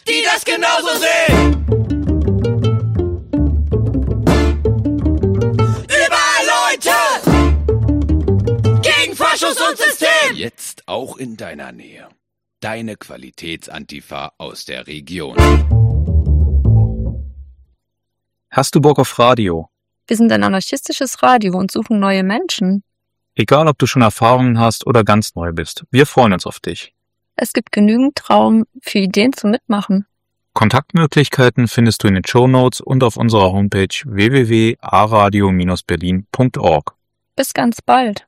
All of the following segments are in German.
die das genauso sehen. Überall Leute gegen Faschus und System. Jetzt auch in deiner Nähe. Deine Qualitätsantifa aus der Region. Hast du Bock auf Radio? Wir sind ein anarchistisches Radio und suchen neue Menschen. Egal, ob du schon Erfahrungen hast oder ganz neu bist, wir freuen uns auf dich. Es gibt genügend Raum für Ideen zum Mitmachen. Kontaktmöglichkeiten findest du in den Shownotes und auf unserer Homepage www.aradio-berlin.org. Bis ganz bald.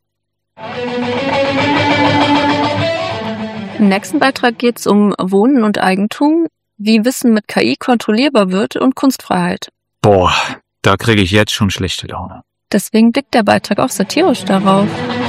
Im nächsten Beitrag geht es um Wohnen und Eigentum, wie Wissen mit KI kontrollierbar wird und Kunstfreiheit. Boah, da kriege ich jetzt schon schlechte Laune. Deswegen blickt der Beitrag auch satirisch darauf.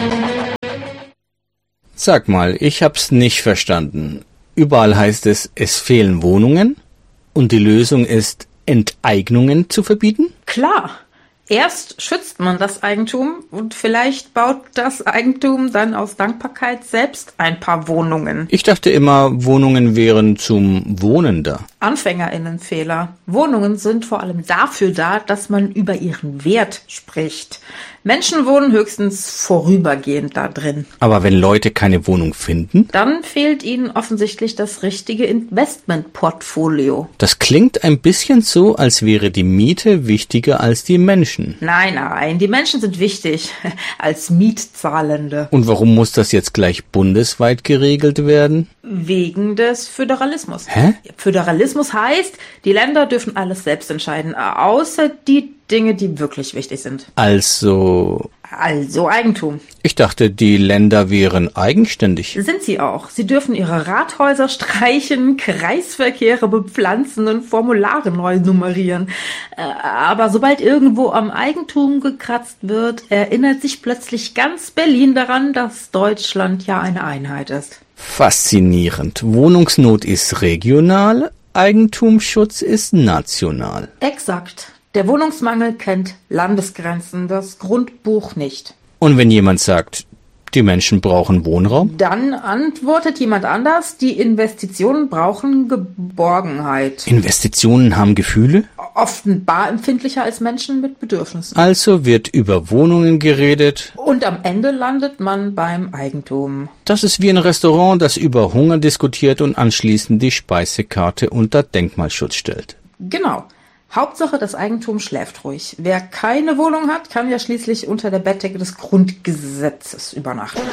Sag mal, ich hab's nicht verstanden. Überall heißt es fehlen Wohnungen und die Lösung ist, Enteignungen zu verbieten? Klar. Erst schützt man das Eigentum und vielleicht baut das Eigentum dann aus Dankbarkeit selbst ein paar Wohnungen. Ich dachte immer, Wohnungen wären zum Wohnen da. AnfängerInnenfehler. Wohnungen sind vor allem dafür da, dass man über ihren Wert spricht. Menschen wohnen höchstens vorübergehend da drin. Aber wenn Leute keine Wohnung finden? Dann fehlt ihnen offensichtlich das richtige Investmentportfolio. Das klingt ein bisschen so, als wäre die Miete wichtiger als die Menschen. Nein, die Menschen sind wichtig als Mietzahlende. Und warum muss das jetzt gleich bundesweit geregelt werden? Wegen des Föderalismus. Hä? Föderalismus heißt, die Länder dürfen alles selbst entscheiden, außer die Dinge, die wirklich wichtig sind. Also Eigentum. Ich dachte, die Länder wären eigenständig. Sind sie auch. Sie dürfen ihre Rathäuser streichen, Kreisverkehre bepflanzen und Formulare neu nummerieren. Aber sobald irgendwo am Eigentum gekratzt wird, erinnert sich plötzlich ganz Berlin daran, dass Deutschland ja eine Einheit ist. Faszinierend. Wohnungsnot ist regional, Eigentumsschutz ist national. Exakt. Der Wohnungsmangel kennt Landesgrenzen, das Grundbuch nicht. Und wenn jemand sagt, die Menschen brauchen Wohnraum? Dann antwortet jemand anders, die Investitionen brauchen Geborgenheit. Investitionen haben Gefühle? Offenbar empfindlicher als Menschen mit Bedürfnissen. Also wird über Wohnungen geredet. Und am Ende landet man beim Eigentum. Das ist wie ein Restaurant, das über Hunger diskutiert und anschließend die Speisekarte unter Denkmalschutz stellt. Genau. Hauptsache, das Eigentum schläft ruhig. Wer keine Wohnung hat, kann ja schließlich unter der Bettdecke des Grundgesetzes übernachten.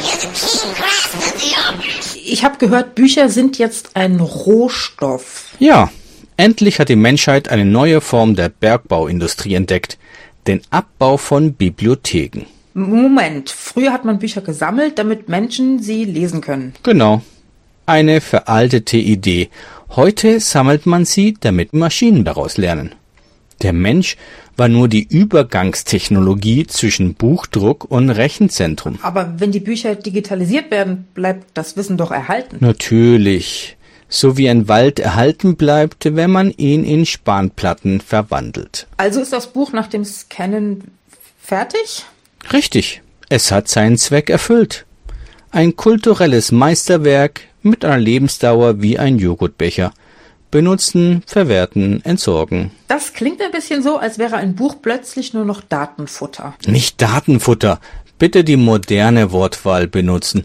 Ich habe gehört, Bücher sind jetzt ein Rohstoff. Ja, endlich hat die Menschheit eine neue Form der Bergbauindustrie entdeckt. Den Abbau von Bibliotheken. Moment, früher hat man Bücher gesammelt, damit Menschen sie lesen können. Genau. Eine veraltete Idee. Heute sammelt man sie, damit Maschinen daraus lernen. Der Mensch war nur die Übergangstechnologie zwischen Buchdruck und Rechenzentrum. Aber wenn die Bücher digitalisiert werden, bleibt das Wissen doch erhalten. Natürlich. So wie ein Wald erhalten bleibt, wenn man ihn in Spanplatten verwandelt. Also ist das Buch nach dem Scannen fertig? Richtig. Es hat seinen Zweck erfüllt. Ein kulturelles Meisterwerk mit einer Lebensdauer wie ein Joghurtbecher. Benutzen, verwerten, entsorgen. Das klingt ein bisschen so, als wäre ein Buch plötzlich nur noch Datenfutter. Nicht Datenfutter. Bitte die moderne Wortwahl benutzen.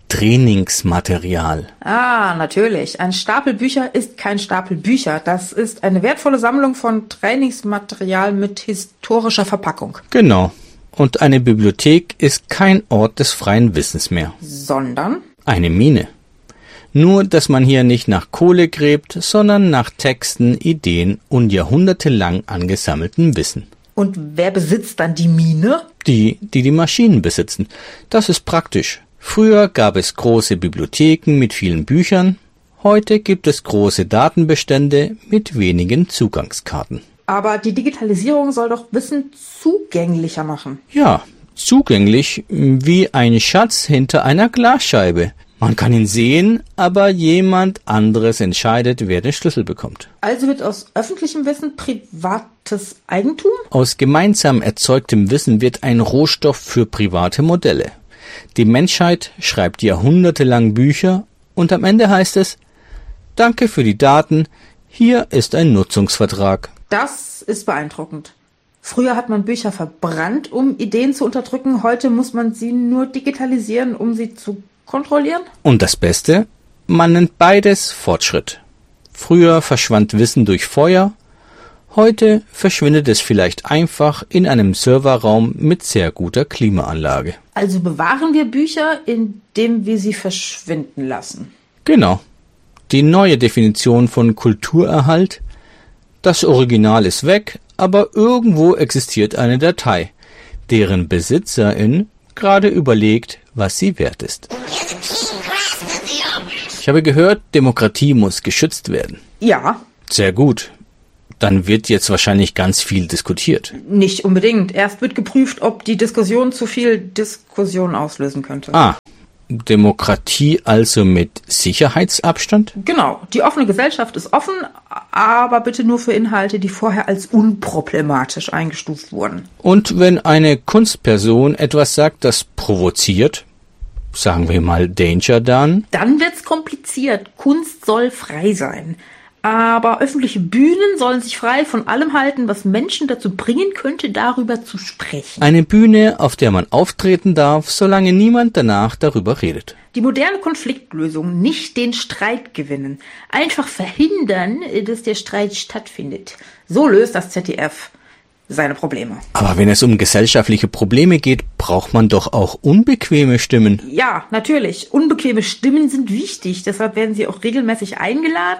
Trainingsmaterial. Ah, natürlich. Ein Stapel Bücher ist kein Stapel Bücher. Das ist eine wertvolle Sammlung von Trainingsmaterial mit historischer Verpackung. Genau. Und eine Bibliothek ist kein Ort des freien Wissens mehr. Sondern? Eine Mine. Nur, dass man hier nicht nach Kohle gräbt, sondern nach Texten, Ideen und jahrhundertelang angesammeltem Wissen. Und wer besitzt dann die Mine? Die Maschinen besitzen. Das ist praktisch. Früher gab es große Bibliotheken mit vielen Büchern. Heute gibt es große Datenbestände mit wenigen Zugangskarten. Aber die Digitalisierung soll doch Wissen zugänglicher machen. Ja, zugänglich wie ein Schatz hinter einer Glasscheibe. Man kann ihn sehen, aber jemand anderes entscheidet, wer den Schlüssel bekommt. Also wird aus öffentlichem Wissen privates Eigentum? Aus gemeinsam erzeugtem Wissen wird ein Rohstoff für private Modelle. Die Menschheit schreibt jahrhundertelang Bücher und am Ende heißt es, danke für die Daten, Hier ist ein Nutzungsvertrag. Das ist beeindruckend. Früher hat man Bücher verbrannt, um Ideen zu unterdrücken. Heute muss man sie nur digitalisieren, um sie zu kontrollieren. Und das Beste? Man nennt beides Fortschritt. Früher verschwand Wissen durch Feuer. Heute verschwindet es vielleicht einfach in einem Serverraum mit sehr guter Klimaanlage. Also bewahren wir Bücher, indem wir sie verschwinden lassen. Genau. Die neue Definition von Kulturerhalt. Das Original ist weg, aber irgendwo existiert eine Datei, deren Besitzerin gerade überlegt, was sie wert ist. Ich habe gehört, Demokratie muss geschützt werden. Ja. Sehr gut. Dann wird jetzt wahrscheinlich ganz viel diskutiert. Nicht unbedingt. Erst wird geprüft, ob die Diskussion zu viel Diskussion auslösen könnte. Demokratie also mit Sicherheitsabstand? Genau. Die offene Gesellschaft ist offen, aber bitte nur für Inhalte, die vorher als unproblematisch eingestuft wurden. Und wenn eine Kunstperson etwas sagt, das provoziert, sagen wir mal Danger dann? Dann wird's kompliziert. Kunst soll frei sein. Aber öffentliche Bühnen sollen sich frei von allem halten, was Menschen dazu bringen könnte, darüber zu sprechen. Eine Bühne, auf der man auftreten darf, solange niemand danach darüber redet. Die moderne Konfliktlösung, nicht den Streit gewinnen. Einfach verhindern, dass der Streit stattfindet. So löst das ZDF seine Probleme. Aber wenn es um gesellschaftliche Probleme geht, braucht man doch auch unbequeme Stimmen. Ja, natürlich. Unbequeme Stimmen sind wichtig. Deshalb werden sie auch regelmäßig eingeladen,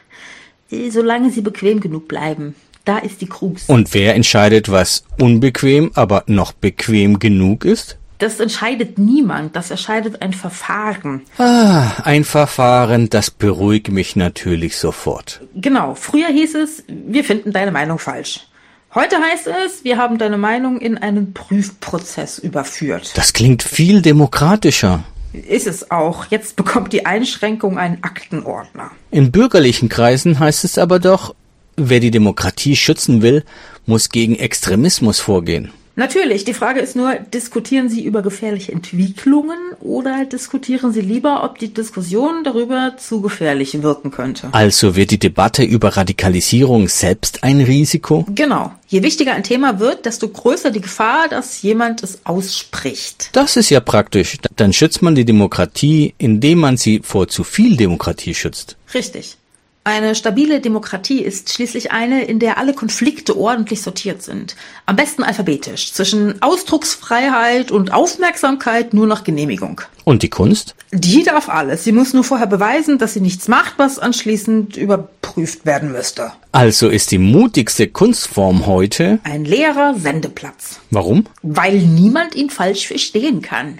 solange sie bequem genug bleiben. Da ist die Krux. Und wer entscheidet, was unbequem, aber noch bequem genug ist? Das entscheidet niemand. Das entscheidet ein Verfahren. Ein Verfahren, das beruhigt mich natürlich sofort. Genau. Früher hieß es, wir finden deine Meinung falsch. Heute heißt es, wir haben deine Meinung in einen Prüfprozess überführt. Das klingt viel demokratischer. Ist es auch. Jetzt bekommt die Einschränkung einen Aktenordner. In bürgerlichen Kreisen heißt es aber doch, wer die Demokratie schützen will, muss gegen Extremismus vorgehen. Natürlich, die Frage ist nur, diskutieren Sie über gefährliche Entwicklungen oder diskutieren Sie lieber, ob die Diskussion darüber zu gefährlich wirken könnte? Also wird die Debatte über Radikalisierung selbst ein Risiko? Genau. Je wichtiger ein Thema wird, desto größer die Gefahr, dass jemand es ausspricht. Das ist ja praktisch. Dann schützt man die Demokratie, indem man sie vor zu viel Demokratie schützt. Richtig. Eine stabile Demokratie ist schließlich eine, in der alle Konflikte ordentlich sortiert sind. Am besten alphabetisch. Zwischen Ausdrucksfreiheit und Aufmerksamkeit nur nach Genehmigung. Und die Kunst? Die darf alles. Sie muss nur vorher beweisen, dass sie nichts macht, was anschließend überprüft werden müsste. Also ist die mutigste Kunstform heute ein leerer Sendeplatz. Warum? Weil niemand ihn falsch verstehen kann.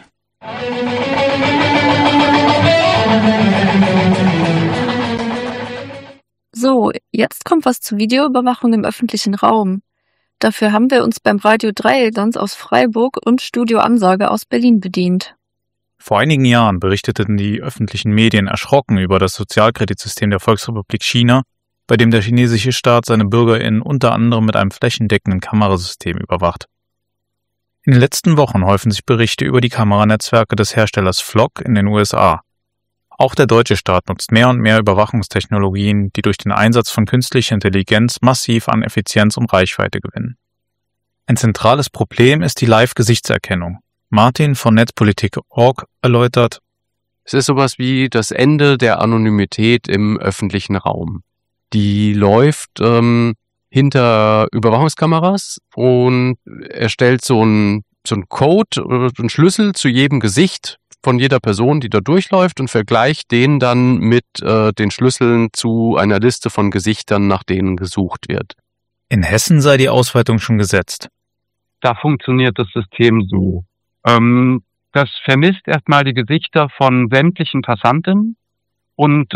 So, jetzt kommt was zur Videoüberwachung im öffentlichen Raum. Dafür haben wir uns beim Radio Dreieckland aus Freiburg und Studio Ansage aus Berlin bedient. Vor einigen Jahren berichteten die öffentlichen Medien erschrocken über das Sozialkreditsystem der Volksrepublik China, bei dem der chinesische Staat seine BürgerInnen unter anderem mit einem flächendeckenden Kamerasystem überwacht. In den letzten Wochen häufen sich Berichte über die Kameranetzwerke des Herstellers Flock in den USA. Auch der deutsche Staat nutzt mehr und mehr Überwachungstechnologien, die durch den Einsatz von künstlicher Intelligenz massiv an Effizienz und Reichweite gewinnen. Ein zentrales Problem ist die Live-Gesichtserkennung. Martin von Netzpolitik.org erläutert: Es ist sowas wie das Ende der Anonymität im öffentlichen Raum. Die läuft hinter Überwachungskameras und erstellt so einen Code oder einen Schlüssel zu jedem Gesicht von jeder Person, die da durchläuft, und vergleicht den dann mit den Schlüsseln zu einer Liste von Gesichtern, nach denen gesucht wird. In Hessen sei die Ausweitung schon gesetzt. Da funktioniert das System so. Das vermisst erstmal die Gesichter von sämtlichen Passanten und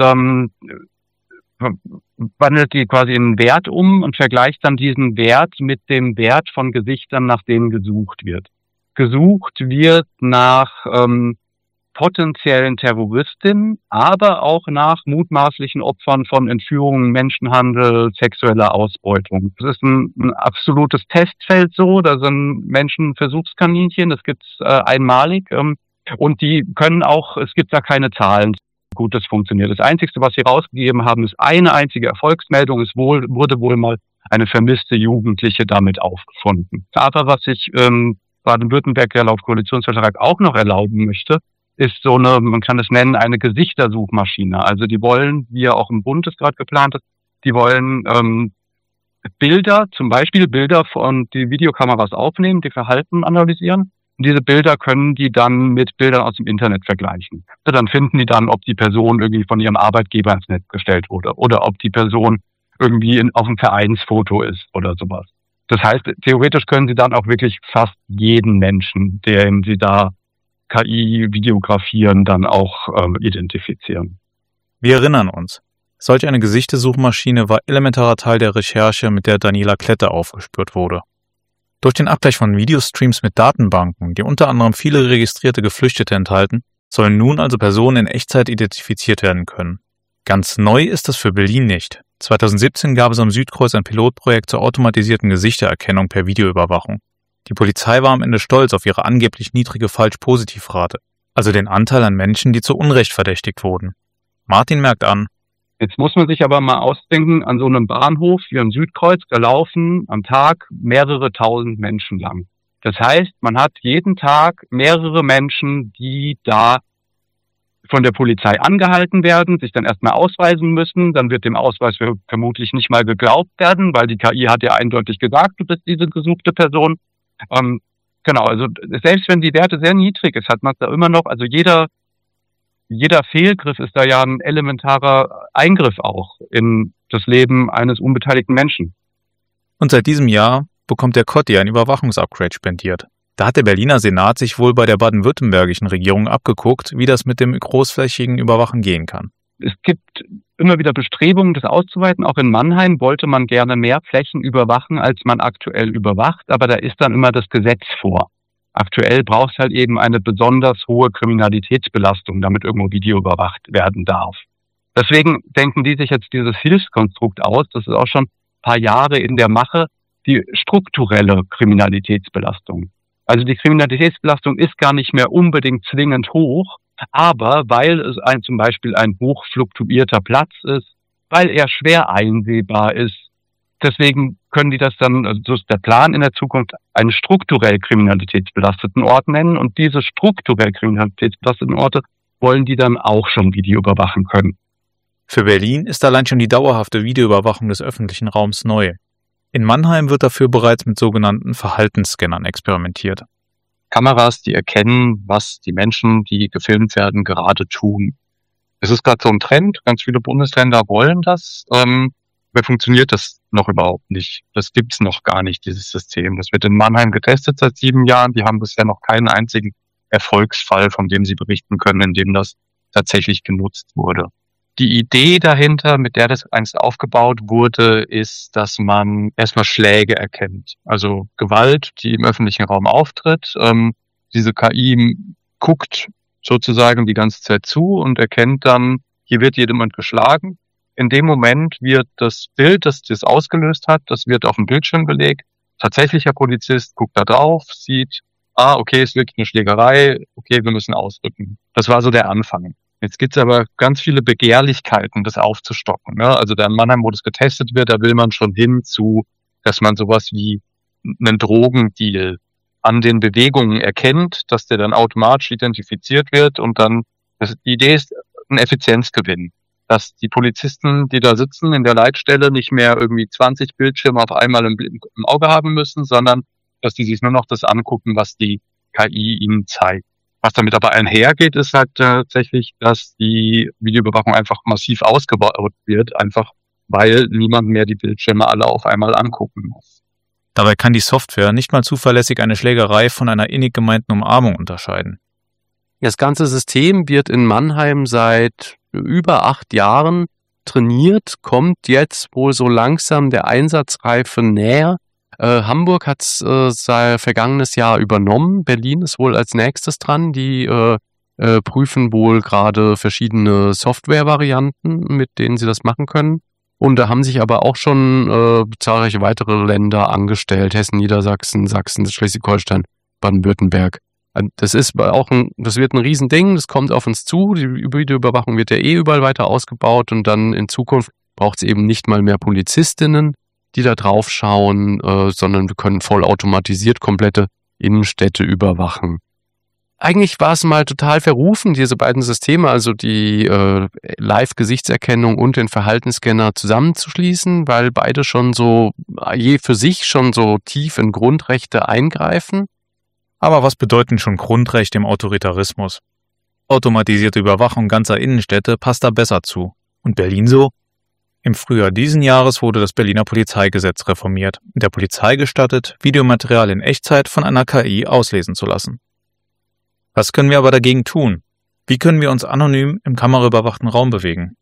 wandelt die quasi in einen Wert um und vergleicht dann diesen Wert mit dem Wert von Gesichtern, nach denen gesucht wird. Gesucht wird nach potenziellen Terroristinnen, aber auch nach mutmaßlichen Opfern von Entführungen, Menschenhandel, sexueller Ausbeutung. Das ist ein absolutes Testfeld so, da sind Menschen Versuchskaninchen, das gibt's einmalig und die können auch, es gibt da keine Zahlen. gut das funktioniert. Das Einzige, was sie rausgegeben haben, ist eine einzige Erfolgsmeldung. Es wurde wohl mal eine vermisste Jugendliche damit aufgefunden. Aber was sich Baden-Württemberg ja laut Koalitionsvertrag auch noch erlauben möchte, ist so eine, man kann es nennen, eine Gesichtersuchmaschine. Also die wollen, wie ja auch im Bund es gerade geplant ist, die wollen Bilder, zum Beispiel Bilder von die Videokameras aufnehmen, die Verhalten analysieren. Und diese Bilder können die dann mit Bildern aus dem Internet vergleichen. Also dann finden die dann, ob die Person irgendwie von ihrem Arbeitgeber ins Netz gestellt wurde oder ob die Person irgendwie auf einem Vereinsfoto ist oder sowas. Das heißt, theoretisch können sie dann auch wirklich fast jeden Menschen, den sie da KI videografieren, dann auch identifizieren. Wir erinnern uns. Solch eine Gesichtesuchmaschine war elementarer Teil der Recherche, mit der Daniela Klette aufgespürt wurde. Durch den Abgleich von Videostreams mit Datenbanken, die unter anderem viele registrierte Geflüchtete enthalten, sollen nun also Personen in Echtzeit identifiziert werden können. Ganz neu ist das für Berlin nicht. 2017 gab es am Südkreuz ein Pilotprojekt zur automatisierten Gesichtererkennung per Videoüberwachung. Die Polizei war am Ende stolz auf ihre angeblich niedrige Falsch-Positiv-Rate, also den Anteil an Menschen, die zu Unrecht verdächtigt wurden. Martin merkt an: Jetzt muss man sich aber mal ausdenken, an so einem Bahnhof wie am Südkreuz, da laufen am Tag mehrere tausend Menschen lang. Das heißt, man hat jeden Tag mehrere Menschen, die da von der Polizei angehalten werden, sich dann erstmal ausweisen müssen. Dann wird dem Ausweis vermutlich nicht mal geglaubt werden, weil die KI hat ja eindeutig gesagt, du bist diese gesuchte Person. Genau, also selbst wenn die Werte sehr niedrig ist, hat man da immer noch, also jeder Fehlgriff ist da ja ein elementarer Eingriff auch in das Leben eines unbeteiligten Menschen. Und seit diesem Jahr bekommt der Kotti ein Überwachungsupgrade spendiert. Da hat der Berliner Senat sich wohl bei der baden-württembergischen Regierung abgeguckt, wie das mit dem großflächigen Überwachen gehen kann. Es gibt immer wieder Bestrebungen, das auszuweiten. Auch in Mannheim wollte man gerne mehr Flächen überwachen, als man aktuell überwacht. Aber da ist dann immer das Gesetz vor. Aktuell braucht es halt eben eine besonders hohe Kriminalitätsbelastung, damit irgendwo Video überwacht werden darf. Deswegen denken die sich jetzt dieses Hilfskonstrukt aus. Das ist auch schon ein paar Jahre in der Mache, die strukturelle Kriminalitätsbelastung. Also die Kriminalitätsbelastung ist gar nicht mehr unbedingt zwingend hoch, aber weil es zum Beispiel ein hochfluktuierter Platz ist, weil er schwer einsehbar ist, deswegen können die das dann, also das ist der Plan in der Zukunft, einen strukturell kriminalitätsbelasteten Ort nennen, und diese strukturell kriminalitätsbelasteten Orte wollen die dann auch schon Video überwachen können. Für Berlin ist allein schon die dauerhafte Videoüberwachung des öffentlichen Raums neu. In Mannheim wird dafür bereits mit sogenannten Verhaltensscannern experimentiert. Kameras, die erkennen, was die Menschen, die gefilmt werden, gerade tun. Es ist gerade so ein Trend, ganz viele Bundesländer wollen das. Aber funktioniert das noch überhaupt nicht? Das gibt's noch gar nicht, dieses System. Das wird in Mannheim getestet seit 7 Jahren. Die haben bisher noch keinen einzigen Erfolgsfall, von dem sie berichten können, in dem das tatsächlich genutzt wurde. Die Idee dahinter, mit der das einst aufgebaut wurde, ist, dass man erstmal Schläge erkennt. Also Gewalt, die im öffentlichen Raum auftritt. Diese KI guckt sozusagen die ganze Zeit zu und erkennt dann, hier wird jemand geschlagen. In dem Moment wird das Bild, das das ausgelöst hat, das wird auf dem Bildschirm gelegt. Tatsächlicher Polizist guckt da drauf, sieht, okay, es ist wirklich eine Schlägerei, okay, wir müssen ausrücken. Das war so der Anfang. Jetzt gibt's aber ganz viele Begehrlichkeiten, das aufzustocken. Ne? Also der in Mannheim, wo das getestet wird, da will man schon hin zu, dass man sowas wie einen Drogendeal an den Bewegungen erkennt, dass der dann automatisch identifiziert wird, und dann, die Idee ist ein Effizienzgewinn. Dass die Polizisten, die da sitzen in der Leitstelle, nicht mehr irgendwie 20 Bildschirme auf einmal im Auge haben müssen, sondern dass die sich nur noch das angucken, was die KI ihnen zeigt. Was damit aber einhergeht, ist halt tatsächlich, dass die Videoüberwachung einfach massiv ausgebaut wird, einfach weil niemand mehr die Bildschirme alle auf einmal angucken muss. Dabei kann die Software nicht mal zuverlässig eine Schlägerei von einer innig gemeinten Umarmung unterscheiden. Das ganze System wird in Mannheim seit über 8 Jahren trainiert, kommt jetzt wohl so langsam der Einsatzreife näher. Hamburg hat es seit vergangenes Jahr übernommen. Berlin ist wohl als nächstes dran. Die prüfen wohl gerade verschiedene Softwarevarianten, mit denen sie das machen können. Und da haben sich aber auch schon zahlreiche weitere Länder angestellt. Hessen, Niedersachsen, Sachsen, Schleswig-Holstein, Baden-Württemberg. Das wird ein Riesending, das kommt auf uns zu, die Videoüberwachung wird ja überall weiter ausgebaut und dann in Zukunft braucht es eben nicht mal mehr Polizistinnen, die da drauf schauen, sondern wir können vollautomatisiert komplette Innenstädte überwachen. Eigentlich war es mal total verrufen, diese beiden Systeme, also die Live-Gesichtserkennung und den Verhaltensscanner zusammenzuschließen, weil beide schon so, je für sich schon so tief in Grundrechte eingreifen. Aber was bedeuten schon Grundrechte im Autoritarismus? Automatisierte Überwachung ganzer Innenstädte passt da besser zu. Und Berlin so? Im Frühjahr diesen Jahres wurde das Berliner Polizeigesetz reformiert, der Polizei gestattet, Videomaterial in Echtzeit von einer KI auslesen zu lassen. Was können wir aber dagegen tun? Wie können wir uns anonym im kameraüberwachten Raum bewegen?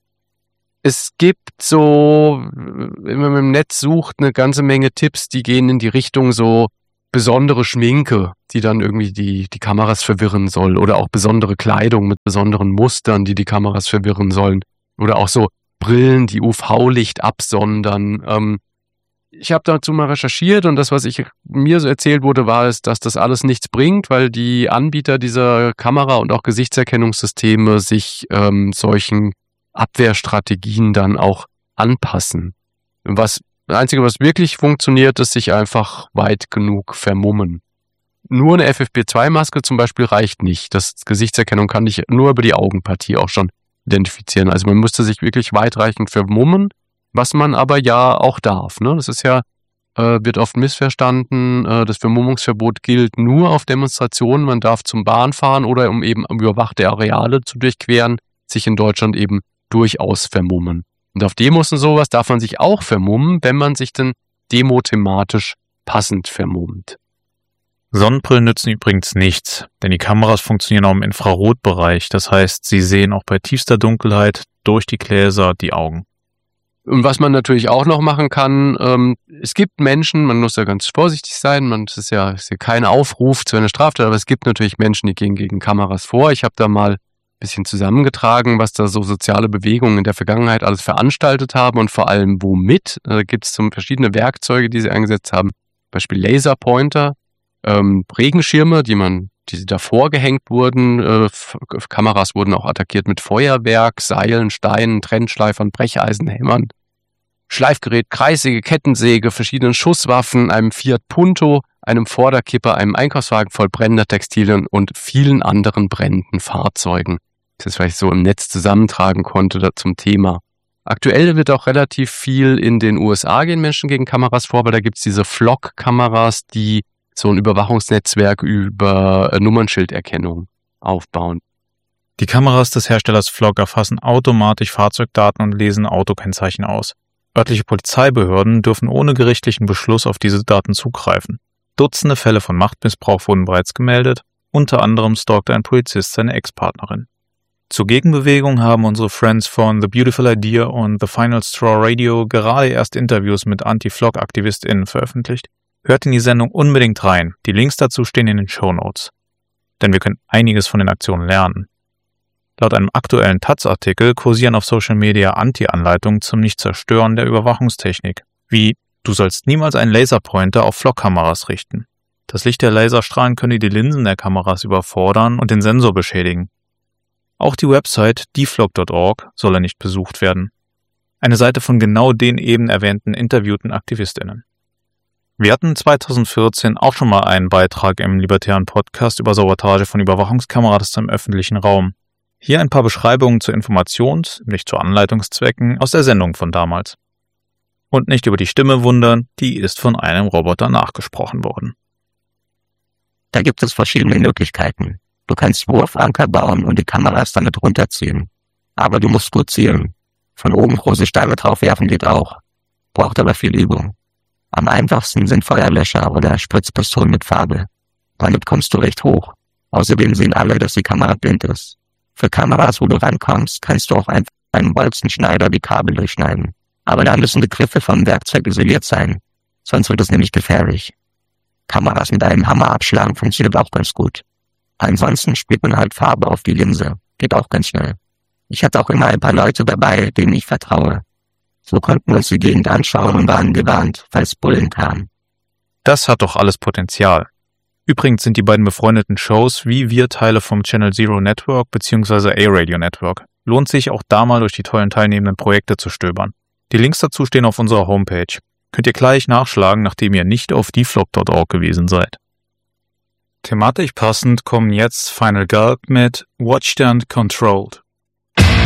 Es gibt so, wenn man im Netz sucht, eine ganze Menge Tipps, die gehen in die Richtung so besondere Schminke, die dann irgendwie die Kameras verwirren soll, oder auch besondere Kleidung mit besonderen Mustern, die Kameras verwirren sollen, oder auch so Brillen, die UV-Licht absondern. Ich habe dazu mal recherchiert und das, was mir so erzählt wurde, war es, dass das alles nichts bringt, weil die Anbieter dieser Kamera- und auch Gesichtserkennungssysteme sich solchen Abwehrstrategien dann auch anpassen. Das Einzige, was wirklich funktioniert, ist sich einfach weit genug vermummen. Nur eine FFP2-Maske zum Beispiel reicht nicht. Das Gesichtserkennung kann ich nur über die Augenpartie auch schon identifizieren. Also man müsste sich wirklich weitreichend vermummen, was man aber ja auch darf. Ne? Das ist ja, wird oft missverstanden. Das Vermummungsverbot gilt nur auf Demonstrationen. Man darf zum Bahnfahren oder um eben überwachte Areale zu durchqueren, sich in Deutschland eben durchaus vermummen. Und auf Demos und sowas darf man sich auch vermummen, wenn man sich denn demothematisch passend vermummt. Sonnenbrillen nützen übrigens nichts, denn die Kameras funktionieren auch im Infrarotbereich. Das heißt, sie sehen auch bei tiefster Dunkelheit durch die Gläser die Augen. Und was man natürlich auch noch machen kann, es gibt Menschen, man muss ja ganz vorsichtig sein, es ist ja kein Aufruf zu einer Straftat, aber es gibt natürlich Menschen, die gehen gegen Kameras vor. Ich habe da mal bisschen zusammengetragen, was da so soziale Bewegungen in der Vergangenheit alles veranstaltet haben und vor allem womit. Da gibt es verschiedene Werkzeuge, die sie eingesetzt haben. Beispiel Laserpointer, Regenschirme, die davor gehängt wurden. Kameras wurden auch attackiert mit Feuerwerk, Seilen, Steinen, Trennschleifern, Brecheisen, Hämmern, Schleifgerät, Kreissäge, Kettensäge, verschiedenen Schusswaffen, einem Fiat Punto, einem Vorderkipper, einem Einkaufswagen voll brennender Textilien und vielen anderen brennenden Fahrzeugen. Das vielleicht so im Netz zusammentragen konnte zum Thema. Aktuell wird auch relativ viel in den USA gehen Menschen gegen Kameras vor, weil da gibt's diese Flock-Kameras, die so ein Überwachungsnetzwerk über Nummernschilderkennung aufbauen. Die Kameras des Herstellers Flock erfassen automatisch Fahrzeugdaten und lesen Autokennzeichen aus. Örtliche Polizeibehörden dürfen ohne gerichtlichen Beschluss auf diese Daten zugreifen. Dutzende Fälle von Machtmissbrauch wurden bereits gemeldet, unter anderem stalkte ein Polizist seine Ex-Partnerin. Zur Gegenbewegung haben unsere Friends von The Beautiful Idea und The Final Straw Radio gerade erst Interviews mit Anti-Flock-AktivistInnen veröffentlicht. Hört in die Sendung unbedingt rein, die Links dazu stehen in den Shownotes. Denn wir können einiges von den Aktionen lernen. Laut einem aktuellen Taz-Artikel kursieren auf Social Media Anti-Anleitungen zum Nicht-Zerstören der Überwachungstechnik, wie du sollst niemals einen Laserpointer auf Flock-Kameras richten. Das Licht der Laserstrahlen könne die Linsen der Kameras überfordern und den Sensor beschädigen. Auch die Website deflock.org solle nicht besucht werden. Eine Seite von genau den eben erwähnten interviewten AktivistInnen. Wir hatten 2014 auch schon mal einen Beitrag im libertären Podcast über Sabotage von Überwachungskameras im öffentlichen Raum. Hier ein paar Beschreibungen zu Informations-, nicht zu Anleitungszwecken, aus der Sendung von damals. Und nicht über die Stimme wundern, die ist von einem Roboter nachgesprochen worden. Da gibt es verschiedene Möglichkeiten. Du kannst Wurfanker bauen und die Kameras damit runterziehen. Aber du musst gut zielen. Von oben große Steine drauf werfen geht auch. Braucht aber viel Übung. Am einfachsten sind Feuerlöscher oder Spritzpistolen mit Farbe. Damit kommst du recht hoch. Außerdem sehen alle, dass die Kamera blind ist. Für Kameras, wo du rankommst, kannst du auch einfach einen Bolzenschneider die Kabel durchschneiden. Aber da müssen die Griffe vom Werkzeug isoliert sein. Sonst wird es nämlich gefährlich. Kameras mit einem Hammer abschlagen funktioniert auch ganz gut. Ansonsten spielt man halt Farbe auf die Linse. Geht auch ganz schnell. Ich hatte auch immer ein paar Leute dabei, denen ich vertraue. So konnten wir uns die Gegend anschauen und waren gewarnt, falls Bullen kamen. Das hat doch alles Potenzial. Übrigens sind die beiden befreundeten Shows wie wir Teile vom Channel Zero Network bzw. A-Radio Network. Lohnt sich auch da mal durch die tollen teilnehmenden Projekte zu stöbern. Die Links dazu stehen auf unserer Homepage. Könnt ihr gleich nachschlagen, nachdem ihr nicht auf deflop.org gewesen seid. Thematisch passend kommen jetzt Final Gulp mit Watched and Controlled.